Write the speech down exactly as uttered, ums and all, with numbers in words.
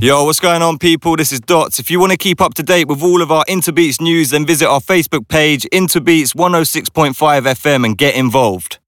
Yo, what's going on, people? This is Dots. If you want to keep up to date with all of our Interbeats news, then visit our Facebook page, Interbeats one oh six point five F M, and get involved.